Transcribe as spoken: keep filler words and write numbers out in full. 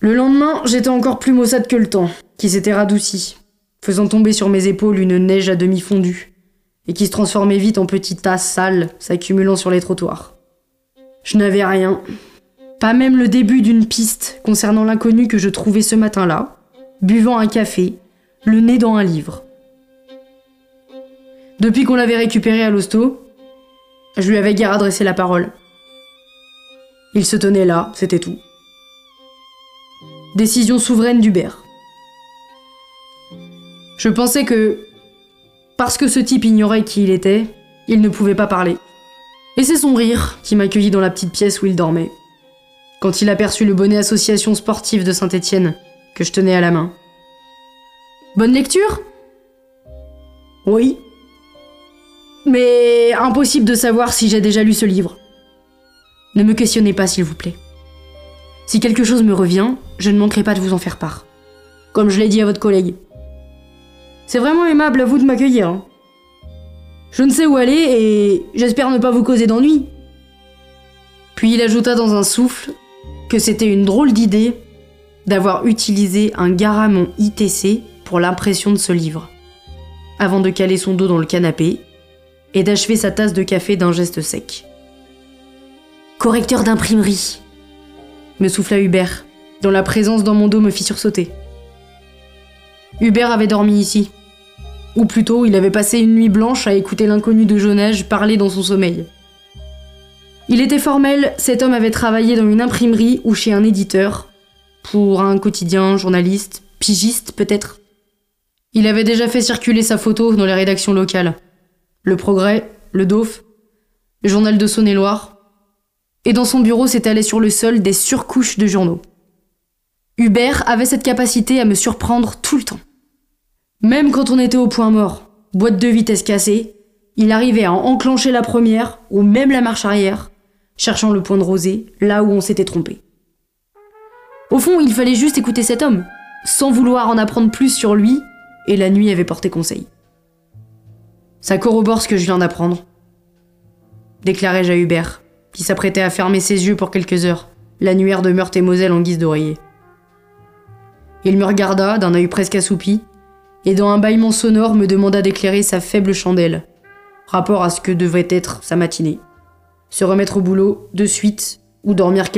Le lendemain, j'étais encore plus maussade que le temps, qui s'était radouci, faisant tomber sur mes épaules une neige à demi fondue, et qui se transformait vite en petites tasses sales s'accumulant sur les trottoirs. Je n'avais rien, pas même le début d'une piste concernant l'inconnu que je trouvais ce matin-là, buvant un café, le nez dans un livre. Depuis qu'on l'avait récupéré à l'hosto, je lui avais guère adressé la parole. Il se tenait là, c'était tout. Décision souveraine d'Hubert. Je pensais que, parce que ce type ignorait qui il était, il ne pouvait pas parler. Et c'est son rire qui m'accueillit dans la petite pièce où il dormait, quand il aperçut le bonnet association sportive de Saint-Étienne que je tenais à la main. Bonne lecture ? Oui. Mais impossible de savoir si j'ai déjà lu ce livre. Ne me questionnez pas, s'il vous plaît. Si quelque chose me revient, je ne manquerai pas de vous en faire part. Comme je l'ai dit à votre collègue. C'est vraiment aimable à vous de m'accueillir. Hein. Je ne sais où aller et j'espère ne pas vous causer d'ennui. Puis il ajouta dans un souffle que c'était une drôle d'idée d'avoir utilisé un Garamond I T C pour l'impression de ce livre, avant de caler son dos dans le canapé et d'achever sa tasse de café d'un geste sec. Correcteur d'imprimerie, me souffla Hubert, dont la présence dans mon dos me fit sursauter. Hubert avait dormi ici. Ou plutôt, il avait passé une nuit blanche à écouter l'inconnu de Jonage parler dans son sommeil. Il était formel, cet homme avait travaillé dans une imprimerie ou chez un éditeur, pour un quotidien, journaliste, pigiste peut-être. Il avait déjà fait circuler sa photo dans les rédactions locales. Le Progrès, le Dauphe, le Journal de Saône-et-Loire. Et dans son bureau s'étalaient sur le sol des surcouches de journaux. Hubert avait cette capacité à me surprendre tout le temps. Même quand on était au point mort, boîte de vitesse cassée, il arrivait à enclencher la première ou même la marche arrière, cherchant le point de rosée là où on s'était trompé. Au fond, il fallait juste écouter cet homme, sans vouloir en apprendre plus sur lui, et la nuit avait porté conseil. Ça corrobore ce que je viens d'apprendre, déclarai-je à Hubert, qui s'apprêtait à fermer ses yeux pour quelques heures, l'annuaire de Meurthe-et-Moselle en guise d'oreiller. Il me regarda d'un œil presque assoupi, et dans un bâillement sonore me demanda d'éclairer sa faible chandelle, rapport à ce que devait être sa matinée. Se remettre au boulot de suite ou dormir quelques